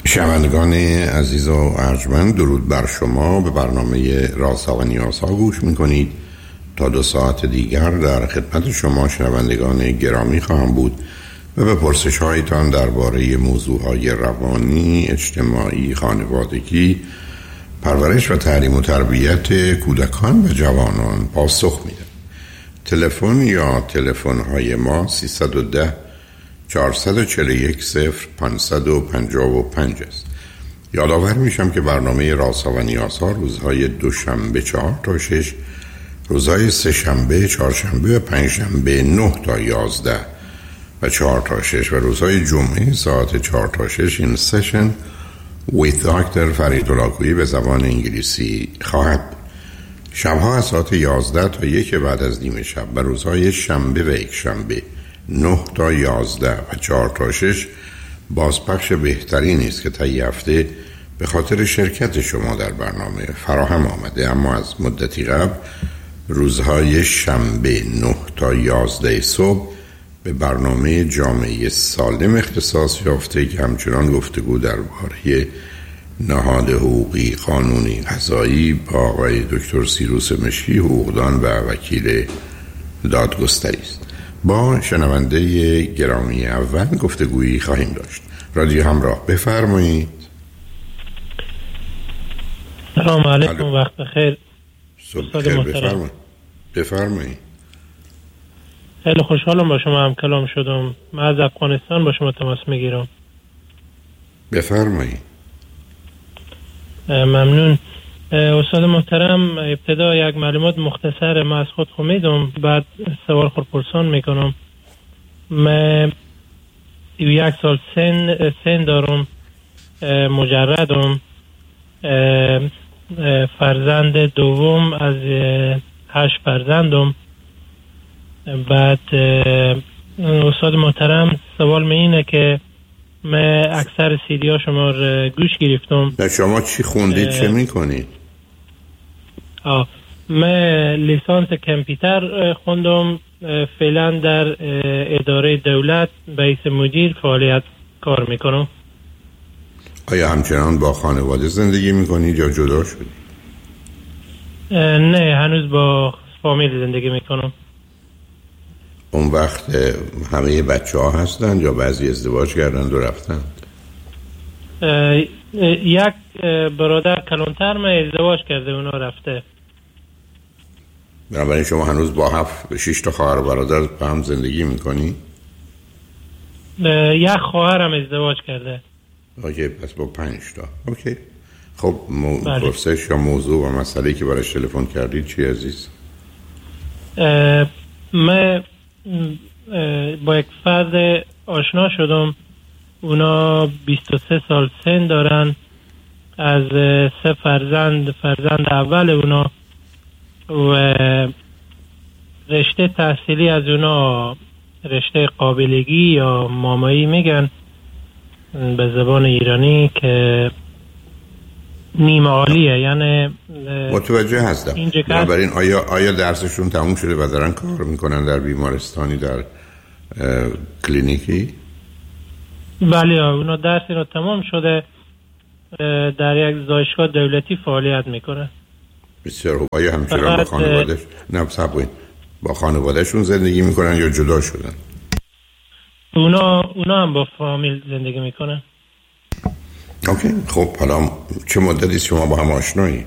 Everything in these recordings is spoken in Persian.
شنوندگان عزیز و ارجمند، درود بر شما. به برنامه رازها و نیازها گوش میکنید. تا 2 ساعت دیگر در خدمت شما شنوندگان گرامی خواهم بود و به پرسش هایتان درباره موضوعهای روانی، اجتماعی، خانوادگی، پرورش و تعلیم و تربیت کودکان و جوانان پاسخ میدم. تلفن یا تلفن های ما 310 441 0555 است. یادآور میشم که برنامه رازها و نیازها روزهای دوشنبه 4 تا 6، روزهای سه‌شنبه، چهارشنبه و پنجشنبه 9 تا 11 و 4 تا 6 و روزهای جمعه ساعت 4 تا 6 این سشن with دکتر فرید هلاکویی به زبان انگلیسی خواهد. شبها از ساعت 11 تا 1 بعد از نیمه شب و روزهای شنبه و یکشنبه 9 تا 11 و 4 تا 6 بازپخش بهتری نیست که طی هفته به خاطر شرکت شما در برنامه فراهم آمده، اما از مدتی قبل روزهای شنبه 9 تا 11 صبح به برنامه جامعه سالم اختصاص یافته که همچنان گفتگو درباره نهاد حقوقی، قانونی، قضایی با آقای دکتر سیروس مشکی، حقوقدان و وکیل دادگستری است. با شنونده گرامی اول گفتگویی خواهیم داشت. رادیو همراه، بفرمایید. سلام علیکم، وقت بخیر. صبح بخیر، بفرمایید. خیلی خوشحالم با شما هم کلام شدم. من از افغانستان با شما تماس میگیرم. بفرمایید. ممنون. استاد محترم، ابتدا یک معلومات مختصر ما از خود میدم، بعد سوال خودپرسان میکنم. من 1 سال سن دارم، مجردم، فرزند دوم از 8 فرزندم. بعد استاد محترم، سوال من اینه که من اکثر سیدی ها شما رو گوش گرفتم. شما چی خوندید؟ چه میکنید؟ من لیسانس کامپیوتر خوندم، فعلا در اداره دولت به حیث مدیر فعالیت کار میکنم. آیا همچنان با خانواده زندگی میکنید یا جدا شدید؟ نه، هنوز با فامیل زندگی میکنم. اون وقت همه بچه ها هستند یا بعضی ازدواج کردند و رفتند؟ یک برادر کلانتر من ازدواج کرده، اونا رفته. بنابراین شما هنوز با 6 تا خواهر و برادر با هم زندگی میکنی؟ یک خواهرم ازدواج کرده. اوکی، پس با 5 تا. اوکی. خب پرسش یا موضوع و مسئله که برای تلفن کردید چی عزیز؟ من با یک فرد آشنا شدم. اونا 23 سال سن دارن، از 3 فرزند اول اونا و رشته تحصیلی از اونا رشته قابلگی یا مامایی میگن به زبان ایرانی که نیمه عالیه، یعنی متوجه هستم. بنابراین آیا درسشون تموم شده و دارن کار میکنن در بیمارستانی، در کلینیکی؟ بله، اونا درس اینا تمام شده، در یک دانشگاه دولتی فعالیت میکنه. بسیار خوب. آیا همچنان با خانوادهش با خانوادهشون زندگی میکنن یا جدا شدن؟ اونا هم با فامیل زندگی میکنن. اوکی. خب حالا چه مدتی شما با هم آشنایی؟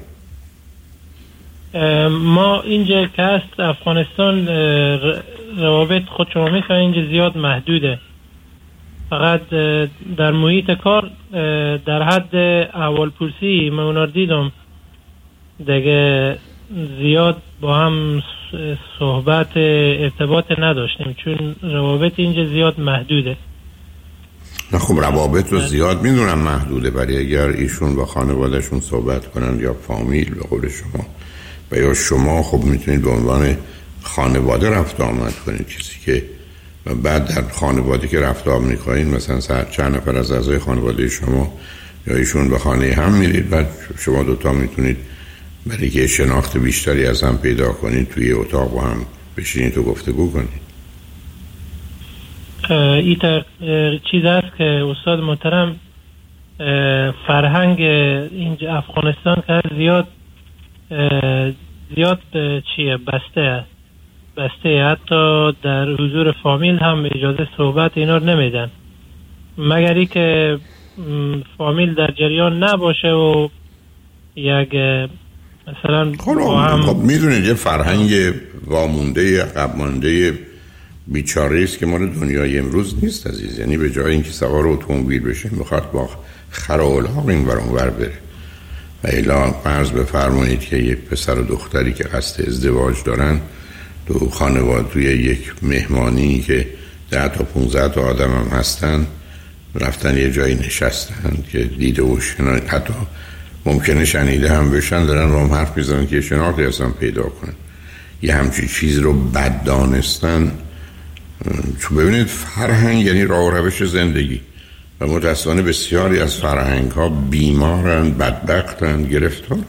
ما اینجا که هست افغانستان روابط خود شما میفهمید اینجا زیاد محدوده. فقط در محیط کار در حد احوال پرسی من اونا دیدم، دیگه زیاد با هم صحبت ارتباط نداشتیم چون روابط اینجا زیاد محدوده. نه خب روابط رو زیاد میدونم محدوده، ولی اگر ایشون با خانوادهشون صحبت کنن یا فامیل به قول شما و یا شما، خب میتونید به عنوان خانواده رفت آمد کنید. چیزی که بعد در خانواده که رفت آمد میکنید، مثلا چند نفر از اعضای خانواده شما یا ایشون به خانه هم میرید، بعد شما دوتا میتونید برای که شناخت بیشتری از هم پیدا کنید توی اتاق با هم بشینید و گفتگو کنید. این چیز است که استاد محترم فرهنگ اینجا افغانستان که زیاد چیه بسته حتی در حضور فامیل هم اجازه صحبت اینا رو نمیدن، مگر ای که فامیل در جریان نباشه و یک مثلا خب میدونید یه فرهنگ وامونده عقب مانده بیچاره است که مال دنیای امروز نیست عزیز. یعنی به جای اینکه سوار اتومبیل بشه میخواد با خر و الاغ این ور اون ور بره. و الا فرض بفرمایید که یک پسر و دختری که قصد ازدواج دارن تو خانواده توی یک مهمانی که 10 تا 15 تا آدم هم هستن رفتن یه جایی نشستن که دیده و حتی ممکنه شنیده هم بشن، دارن رو هم حرف میزنن که شناختی اصلا پیدا کنن. یه همچین چیز رو بد دانستن. چون ببینید فرهنگ یعنی راه و روش زندگی و متاسفانه بسیاری از فرهنگ ها بیمارن، بدبختن، گرفتارن.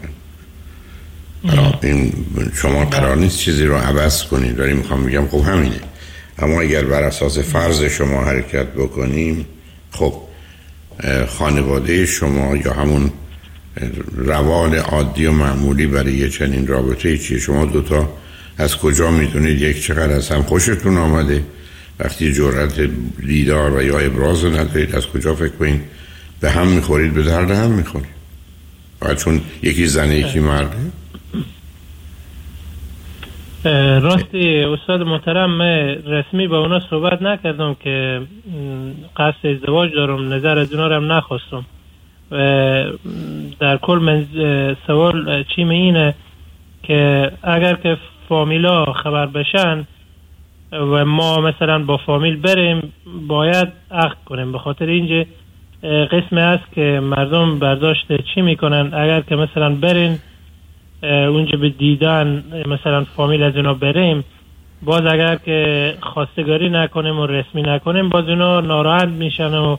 این شما قرار نیست چیزی رو عوض کنید. داریم میخوام بگم خب همینه، اما اگر بر اساس فرض شما حرکت بکنیم خب خانواده شما یا همون روال عادی و معمولی برای یه چنین رابطه چیه؟ شما دوتا از کجا میدونید یک چقدر از هم خوشتون آمده؟ وقتی جرأت دیدار و یا ابراز ندارید از کجا فکر کنید به هم میخورید؟ به درد هم میخورید فقط چون یکی زنه یکی مرده؟ راستی استاد محترم، من رسمی با اونا صحبت نکردم که قصد ازدواج دارم، نظر از اونا رو هم نخواستم. در کل من سوال چیم اینه که اگر که فامیلا خبر بشن و ما مثلا با فامیل بریم باید عقد کنیم، به خاطر اینجا قسمی هست که مردم برداشت چی میکنن اگر که مثلا برین اونجا به دیدن مثلا فامیل از اونا بریم، باز اگر که خواستگاری نکنیم و رسمی نکنیم باز اونا ناراحت میشن و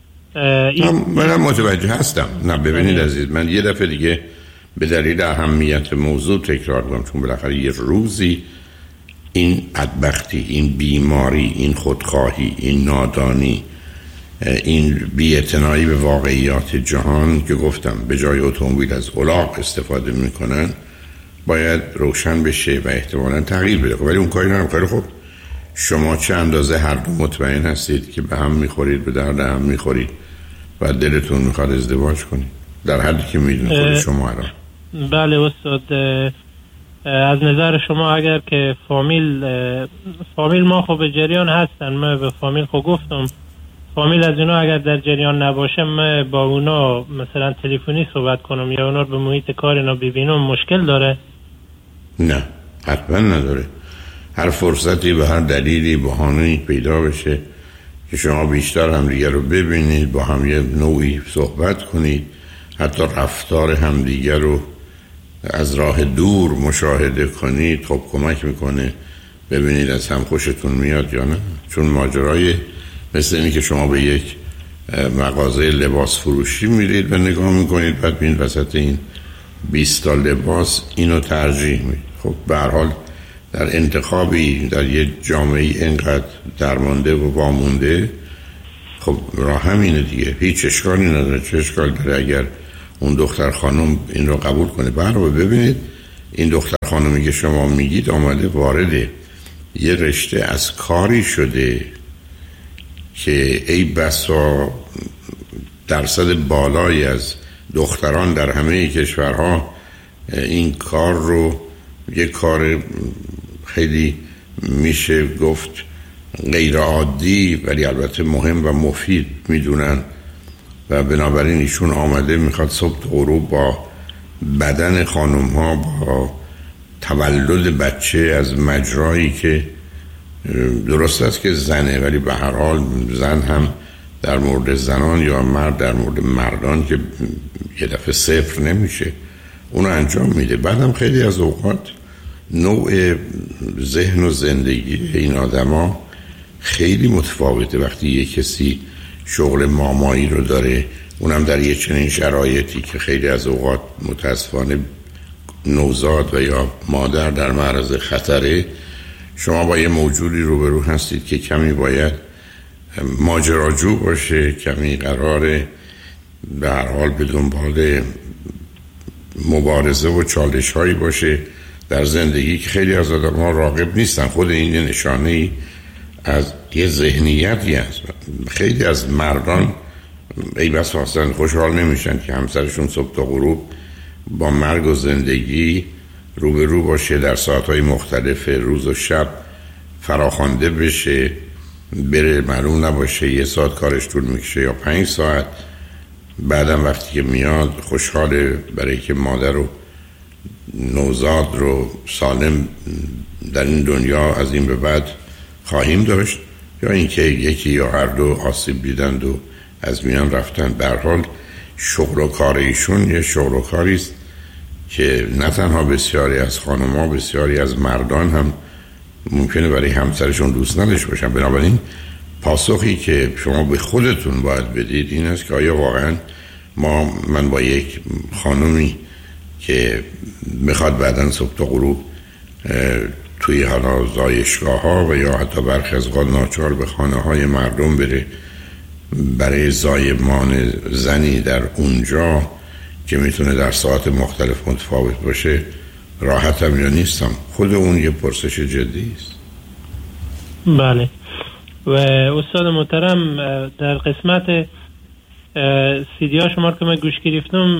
منم متوجه هستم. نه ببینید عزیز، من یه دفعه دیگه به دلیل اهمیت موضوع تکرار کنم، چون بالاخره یه روزی این بدبختی، این بیماری، این خودخواهی، این نادانی، این بی‌اعتنایی به واقعیات جهان که گفتم به جای اتومبیل از الاغ استفاده میکنن باید روشن بشه و احتمالاً تغییر بده. ولی اون کاری نرم. خیلی خوب، شما چه اندازه هر دو مطمئن هستید که به هم میخورید، به درد هم میخورید و دلتون میخواد ازدواج کنید در حدی که میدونید خود شما الان؟ بله استاد، از نظر شما اگر که فامیل ما خب به جریان هستن، من به فامیل خب گفتم فامیل از اونا اگر در جریان نباشه من با اونا مثلا تلفنی صحبت کنم یا اونا رو به محیط کار اینا ببینم مشکل داره؟ نه حتما نداره. هر فرصتی به هر دلیلی بهانه‌ای پیدا بشه که شما بیشتر همدیگه رو ببینید، با هم یه نوعی صحبت کنید، حتی رفتار همدیگه رو از راه دور مشاهده کنید، خب کمک میکنه ببینید از هم خوشتون میاد یا نه. چون ماجرای مثل اینی که شما به یک مغازه لباس فروشی میرید و نگاه میکنید بعد ببینید وسط این 20 تا لباس اینو ترجیح میدید. خب به هر حال در انتخابی در یه جامعه اینقدر درمانده و وامونده خب راه همینه دیگه، هیچ اشکالی نداره. چه اشکال داره اگر اون دختر خانم این رو قبول کنه؟ برای ببینید این دختر خانمی که شما میگید آمده وارد یه رشته از کاری شده که ای بسا درصد بالایی از دختران در همه کشورها این کار رو یه کار خیلی میشه گفت غیر عادی ولی البته مهم و مفید میدونن و بنابراین ایشون آمده میخواد صبح تا غروب با بدن خانم ها، با تولد بچه از مجرایی که درست است که زنه ولی به هر حال زن هم در مورد زنان یا مرد در مورد مردان که یه دفعه صفر نمیشه، اونو انجام میده. بعدم خیلی از اوقات نوع ذهن و زندگی این آدما خیلی متفاوته. وقتی یه کسی شغل مامایی رو داره، اونم در یه چنین شرایطی که خیلی از اوقات متاسفانه نوزاد و یا مادر در معرض خطره، شما با یه موجودی روبرو هستید که کمی باید ماجراجو باشه، کمی قراره به هر حال به دنبال مبارزه و چالش هایی باشه در زندگی که خیلی از آدم ها راغب نیستن. خود این نشانه از یه ذهنیتی هست. خیلی از مردان ای بس اصلا خوشحال نمیشن که همسرشون صبح تا غروب با مرگ و زندگی روبرو باشه، در ساعتهای مختلف روز و شب فراخوانده بشه، بره معلوم نباشه 1 ساعت کارش طول میکشه یا 5 ساعت. بعدم وقتی که میاد خوشحاله برای که مادر و نوزاد رو سالم در این دنیا از این به بعد خواهیم داشت، یا اینکه یکی یا هر دو آسیب دیدند و از میان رفتن. به هر حال شغل و کار ایشون یه شغل و کاری است که نه تنها بسیاری از خانم‌ها، بسیاری از مردان هم ممکنه برای همسرشون دوست نداشته باشن. بنابراین پاسخی که شما به خودتون باید بدید این است که آیا واقعا من با یک خانمی که میخواد بعداً صبح تا غروب توی حالا زایشگاه ها و یا حتی برخی از اوقات ناچار به خانه های مردم بره برای زایمان زنی در اونجا که میتونه در ساعت مختلف متفاوت باشه راحتم یا نیستم، خود اون یه پرسش جدی است. بله. و استاد محترم در قسمت سیدی ها شما که من گوش گرفتم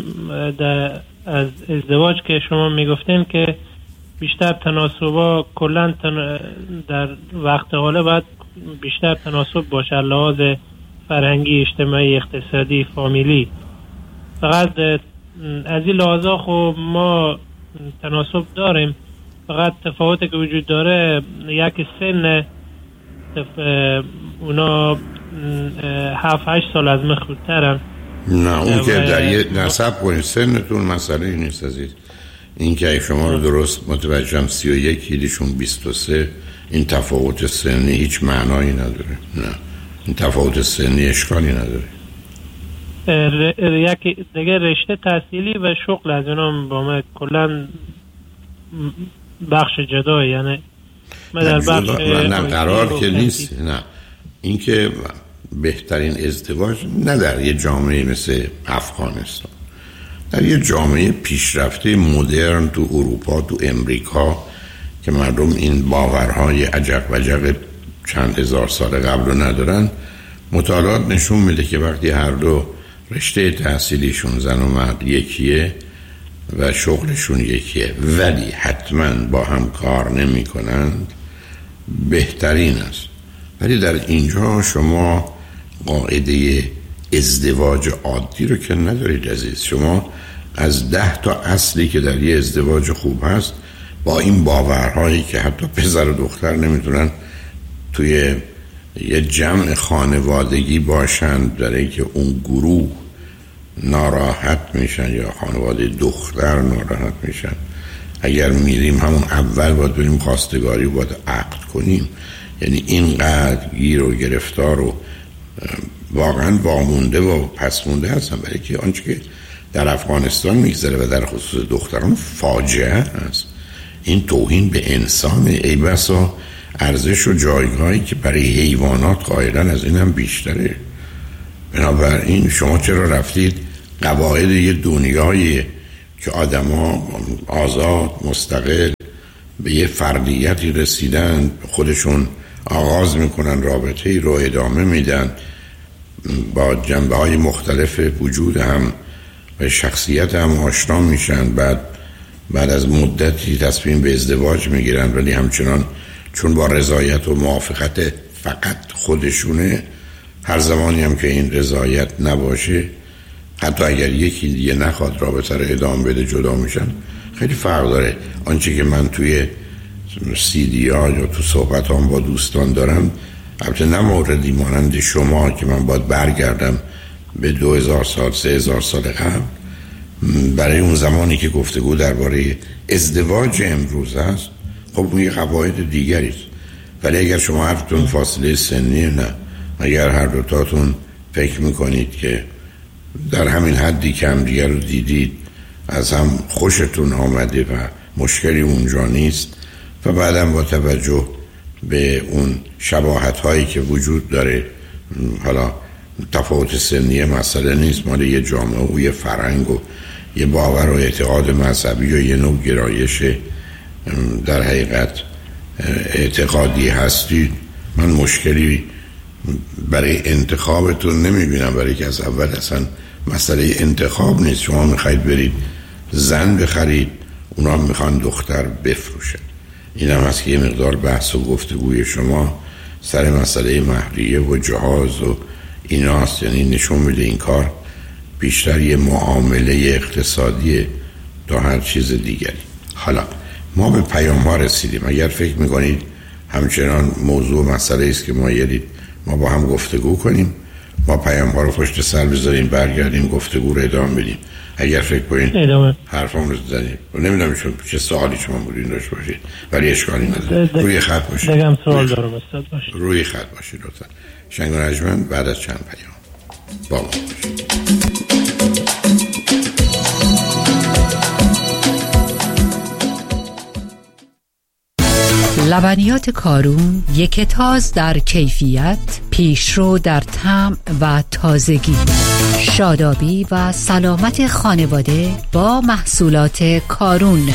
از ازدواج که شما میگفتین که بیشتر تناسبا کلن در وقت حاله باید بیشتر تناسب باشه، لحاظ فرهنگی، اجتماعی، اقتصادی، فامیلی. فقط از این لحاظا خب ما تناسب داریم، فقط تفاوتی که وجود داره یک سن اونا 7-8 سال از من خودترن. نه اون که در یه نسب کنید سنتون مسئله نیست عزیز. این که شما رو درست متوجهم 31 ایشون 23، این تفاوت سنی هیچ معنایی نداره. نه این تفاوت سنی اشکالی نداره. یک دیگه رشته تحصیلی و شغل از اونم با من کلن بخش جدا، یعنی من در بخش نه قرار که نیست. نه این که بهترین ازدواج نه در یه جامعه مثل افغانستان، در یه جامعه پیشرفته مدرن تو اروپا، تو امریکا که مردم این باورهای عجق و عجق چند هزار سال قبل رو ندارن، مطالعات نشون میده که وقتی هر دو رشته تحصیلیشون زن و مرد یکیه و شغلشون یکیه ولی حتما با هم کار نمی کنند بهترین است. ولی در اینجا شما قاعده ازدواج عادی رو که ندارید عزیز. شما از 10 تا اصلی که در یه ازدواج خوب هست با این باورهایی که حتی پسر و دختر نمیتونن توی یه جمع خانوادگی باشن در اینکه اون گروه ناراحت میشن یا خانواده دختر ناراحت میشن. اگر میریم همون اول باید بریم خواستگاری و باید عقد کنیم. یعنی اینقدر گیر و گرفتار و واقعا وامونده و پسمونده هستن برای که آنچه که در افغانستان میگذره و در خصوص دختران فاجعه است. این توهین به انسان. ای بسا ارزش و جایگاهی که برای حیوانات قائلن از این هم بیشتره. بنابراین شما چرا رفتید قواعد یه دنیایی که آدم ها آزاد مستقل به یه فردیتی رسیدن خودشون آغاز میکنن رابطه‌ای رو ادامه میدن با جنبه های مختلف وجود هم و شخصیت هم آشنا میشن، بعد از مدتی تصمیم به ازدواج میگیرن ولی همچنان چون با رضایت و موافقت فقط خودشونه، هر زمانی هم که این رضایت نباشه حتی اگر یکی دیگه نخواد رابطه رو ادامه بده جدا میشن. خیلی فرق داره. آنچه که من توی CD ها یا تو صحبت هم با دوستان دارم، البته نه موردی مانند شما که من باید برگردم به 2000 سال 3000 سال قبل برای اون زمانی که گفتگو درباره ازدواج امروز هست، خب اون یه قواعد دیگری است. ولی اگر شما هرتون فاصله سنی نه، اگر هر دوتاتون فکر میکنید که در همین حدی که هم دیگر رو دیدید از هم خوشتون آمده و مشکلی اونجا نیست و بعدم با توجه به اون شباهت هایی که وجود داره، حالا تفاوت سنی مسئله نیست، مال یه جامعه و یه فرهنگ و یه باور و اعتقاد مذهبی و یه نوع گرایش در حقیقت اعتقادی هستید. من مشکلی برای انتخابتون نمیبینم، برای که از اول اصلا مسئله انتخاب نیست. شما میخواید برید زن بخرید، اونا میخوان دختر بفروشن. این هم هست که یه مقدار بحث و گفتگوی شما سر مسئله مهریه و جهاز و ایناست، یعنی نشون میده این کار بیشتر یه معامله اقتصادیه تا هر چیز دیگری. حالا ما به پیام ها رسیدیم. اگر فکر میکنید همچنان موضوع مسئله است که ما با هم گفتگو کنیم، ما پیام ها رو پشت سر بذاریم، برگردیم گفتگو رو ادامه بدیم. اگر فکر کنید حرفام رو زدید و نمیدونم چه سوالی شما بودین داشت باشید، ولی اشکالی نداره. روی خط باشید. دگم سوال دارم استاد باشید. روی خط باشید لطفا. شنگ و نجمن بعد از چند پیام با ما باشید. لبنیات کارون، یک تاز در کیفیت، پیشرو در طعم و تازگی، شادابی و سلامت خانواده با محصولات کارون.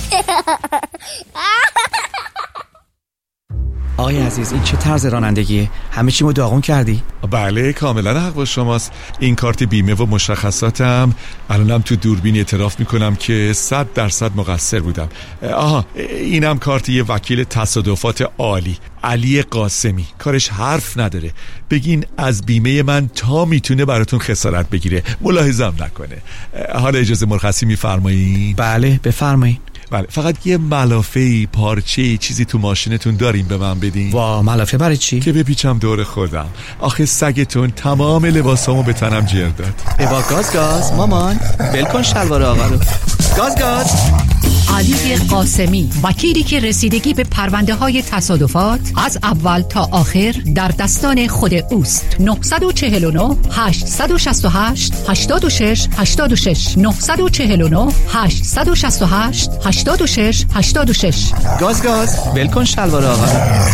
آقای عزیز این چه طرز رانندگیه؟ همه چیمو داغون کردی؟ بله کاملا حق با شماست. این کارت بیمه و مشخصاتم الانم تو دوربین اعتراف میکنم که 100% مقصر بودم. اینم کارت یه وکیل تصادفات عالی، علی قاسمی. کارش حرف نداره، بگین از بیمه من تا میتونه براتون خسارت بگیره، ملاحظم نکنه. حالا اجازه مرخصی میفرمایید؟ بله بفرمایید. بله فقط یه ملافه پارچه چیزی تو ماشینتون داریم به من بدین؟ وا ملافه برای چی؟ که بپیچم دور خودم. آخه سگتون تمام لباسامو به تنم جر داد. با گاز مامان ول کن شلوار آقا رو. گاز. علی قاسمی، وکیلی که رسیدگی به پرونده های تصادفات از اول تا آخر در دستان خود اوست. 949 868 86 86 949 868 86 86. گاز ول کن شلوار آقا.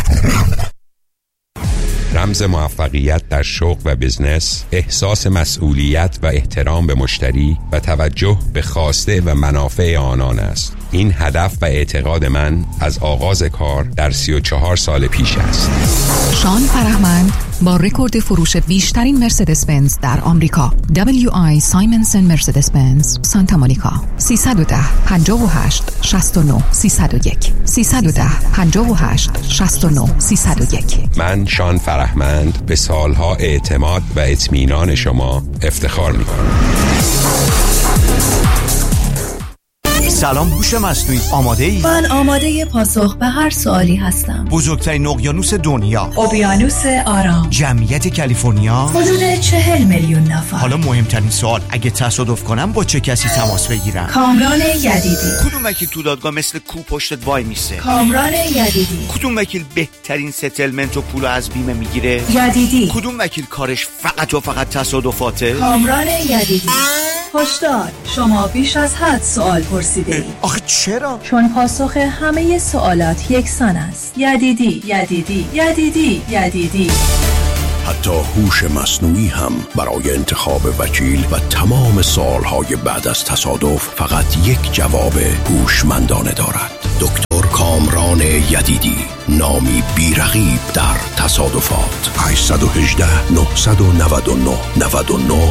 رمز موفقیت در شغل و بزنس، احساس مسئولیت و احترام به مشتری و توجه به خواسته و منافع آنان است. این هدف و اعتقاد من از آغاز کار در 34 سال پیش است. شان فرهمند با رکورد فروش بیشترین مرسدس بنز در آمریکا، WI سایمنسن مرسدس بنز سانتا مونیکا، 310 58 69 301 310 58 69 301. من شان فرهمند به سالها اعتماد و اطمینان شما افتخار می‌کنم. سلام هوش مصنوعی، آماده ای؟ من آماده پاسخ به هر سوالی هستم. بزرگترین اقیانوس دنیا، اقیانوس آرام، جمعیت کالیفرنیا حدود 40 میلیون نفر. حالا مهمترین سوال، اگه تصادف کنم با چه کسی تماس بگیرم؟ کامران یدیدی. کدوم وکیل تو دادگاه مثل کو پشتت وای میسه؟ کامران یدیدی. کدوم وکیل بهترین ستلمنت و پول از بیمه میگیره؟ یدیدی. کدوم وکیل کارش فقط و فقط تصادفاته؟ کامران یدیدی. هشدار، شما بیش از حد سوال پرسیده اید. آخه چرا؟ چون پاسخ همه سوالات یکسان است. یدیدی. حتی هوش مصنوعی هم برای انتخاب وکیل و تمام سالهای بعد از تصادف فقط یک جواب هوشمندانه دارد. دکتر کامران یدیدی، نامی بی‌رقیب در تصادفات. 818 999 99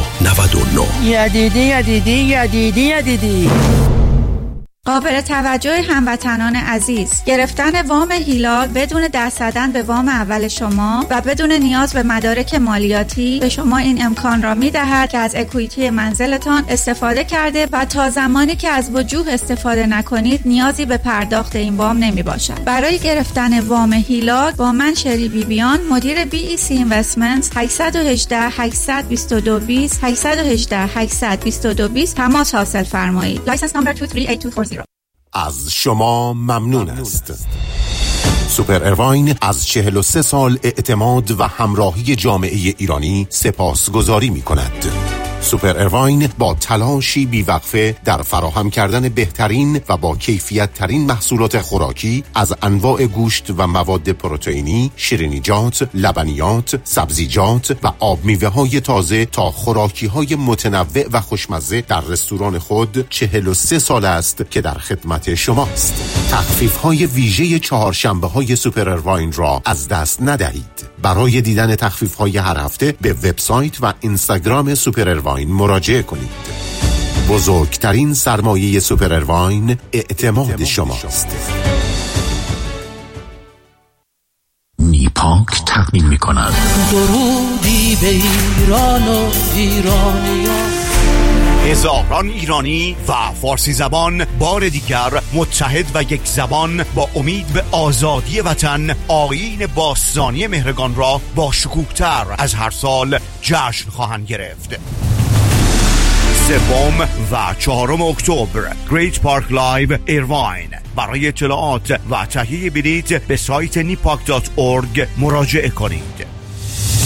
99. یدیدی. قابل توجه هموطنان عزیز، گرفتن وام هیلال بدون دست زدن به وام اول شما و بدون نیاز به مدارک مالیاتی به شما این امکان را می‌دهد که از اکویتی منزلتان استفاده کرده و تا زمانی که از وجوه استفاده نکنید نیازی به پرداخت این وام نمی‌باشد. برای گرفتن وام هیلال با من شری بیبیان، مدیر BEC Investments 818 822 20 818 822 20 تماس حاصل فرمایید. لایسنس نمبر 238240. از شما ممنون است. سوپر ارواین از 43 سال اعتماد و همراهی جامعه ایرانی سپاسگزاری می کند. سوپر اروین با تلاشی بیوقفه در فراهم کردن بهترین و با کیفیت ترین محصولات خوراکی از انواع گوشت و مواد پروتئینی، شیرینیجات، لبنیات، سبزیجات و آب میوه های تازه تا خوراکی های متنوع و خوشمزه در رستوران خود 43 سال است که در خدمت شماست. تخفیف های ویژه چهارشنبه های سوپر اروین را از دست ندهید. برای دیدن تخفیف های هر هفته به وبسایت و اینستاگرام سوپر اروین مراجعه کنید. بزرگترین سرمایه سوپر اروین اعتماد شماست. نیپاک تقدیم می‌کند درودی به ایران و ایرانیان. هزاران ایرانی و فارسی زبان بار دیگر متحد و یک زبان با امید به آزادی وطن آیین باستانی مهرگان را با شکوه‌تر از هر سال جشن خواهند گرفت. 3 و 4 اکتبر گریت پارک لایو ایرواین. برای اطلاعات و تهیه بلیط به سایت nipak.org مراجعه کنید.